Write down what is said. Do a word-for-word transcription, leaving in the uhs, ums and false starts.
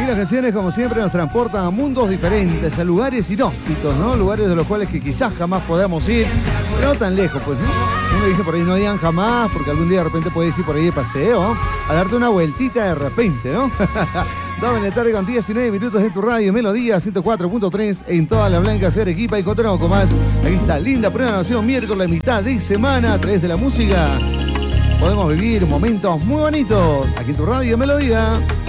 las canciones, como siempre, nos transportan a mundos diferentes, a lugares inhóspitos, ¿no? Lugares de los cuales que quizás jamás podamos ir, pero no tan lejos, pues, ¿no? Uno dice por ahí, no digan jamás, porque algún día de repente puedes ir por ahí de paseo, a darte una vueltita de repente, ¿no? dos de la tarde con diecinueve minutos en tu radio Melodía ciento cuatro punto tres en toda la Blanca Ser Equipa, y continuamos con más. Aquí está linda programación, miércoles, mitad de semana, a través de la música. Podemos vivir momentos muy bonitos aquí en tu radio Melodía.